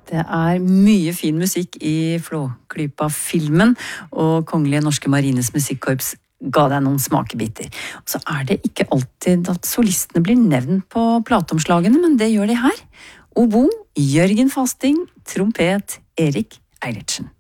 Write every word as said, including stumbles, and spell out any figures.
Det er mye fin musikk i Flåklypa-filmen, og Kongelige Norske Marines Musikkorps ga deg noen smakebiter. Og så er det ikke alltid at solistene blir nevnt på plateomslagene, men det gjør de her. Obo, Jørgen Fasting, trompet, Erik Eilertsen.